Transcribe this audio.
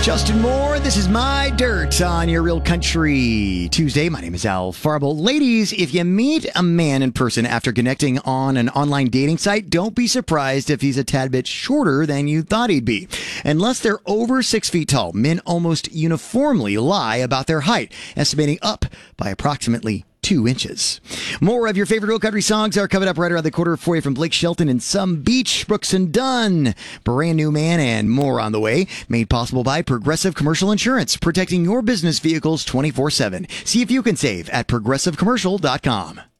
Justin Moore, this is My Dirt on your Real Country Tuesday. My name is Al Farble. Ladies, if you meet a man in person after connecting on an online dating site, don't be surprised if he's a tad bit shorter than you thought he'd be. Unless they're over 6 feet tall, men almost uniformly lie about their height, estimating up by approximately 2 inches. More of your favorite Real Country songs are coming up right around the corner for you from Blake Shelton and Some Beach, Brooks and Dunn, Brand New Man, and more on the way. Made possible by Progressive Commercial Insurance, protecting your business vehicles 24/7. See if you can save at progressivecommercial.com.